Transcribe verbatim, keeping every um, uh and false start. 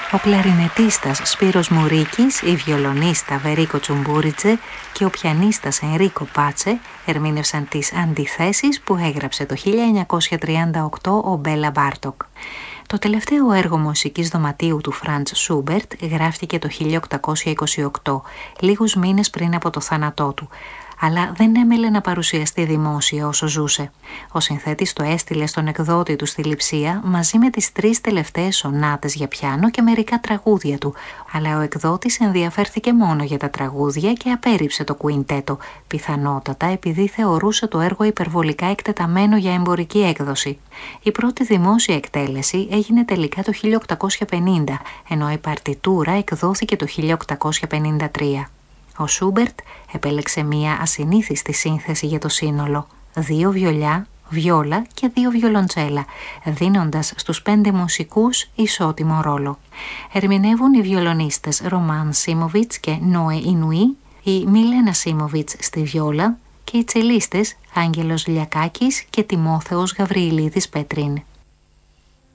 Ο κλαρινετίστας Σπύρος Μουρίκης, η βιολονίστα Βερίκο Τσουμπουρίτσε και ο πιανίστας Ενρίκο Πάτσε ερμήνευσαν τις αντιθέσεις που έγραψε το χίλια εννιακόσια τριάντα οκτώ ο Μπέλα Μπάρτοκ. Το τελευταίο έργο μουσικής δωματίου του Φραντς Σούμπερτ γράφτηκε το χίλια οκτακόσια είκοσι οκτώ, λίγους μήνες πριν από το θάνατό του, αλλά δεν έμελε να παρουσιαστεί δημόσια όσο ζούσε. Ο συνθέτης το έστειλε στον εκδότη του στη Λειψία μαζί με τις τρεις τελευταίες σονάτες για πιάνο και μερικά τραγούδια του, αλλά ο εκδότης ενδιαφέρθηκε μόνο για τα τραγούδια και απέρριψε το κουιντέτο, πιθανότατα επειδή θεωρούσε το έργο υπερβολικά εκτεταμένο για εμπορική έκδοση. Η πρώτη δημόσια εκτέλεση έγινε τελικά το χίλια οκτακόσια πενήντα, ενώ η παρτιτούρα εκδόθηκε το χίλια οκτακόσια πενήντα τρία. Ο Σούμπερτ επέλεξε μία ασυνήθιστη σύνθεση για το σύνολο, δύο βιολιά, βιόλα και δύο βιολοντσέλα, δίνοντας στους πέντε μουσικούς ισότιμο ρόλο. Ερμηνεύουν οι βιολονίστες Ρωμάν Σίμοβιτς και Νόε Ινουή, η Μιλένα Σίμοβιτς στη βιόλα και οι τσελίστες Άγγελος Λιακάκης και Τιμόθεος Γαβριηλίδης Πέτριν.